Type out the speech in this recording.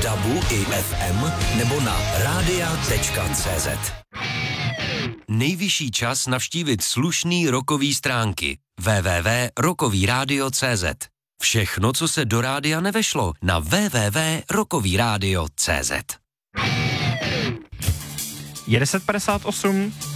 DABu i FM nebo na radia.cz. Nejvyšší čas navštívit slušný rockový stránky www.rockovyradio.cz. Všechno, co se do rádia nevešlo, na www.rockovyradio.cz. Je 10:58.